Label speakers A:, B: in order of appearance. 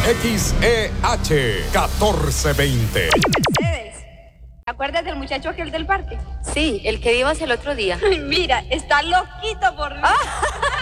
A: XEH 1420.
B: Mercedes, ¿te acuerdas del muchacho aquel del parque?
C: Sí, el que vimos el otro día.
B: Mira, está loquito por mí.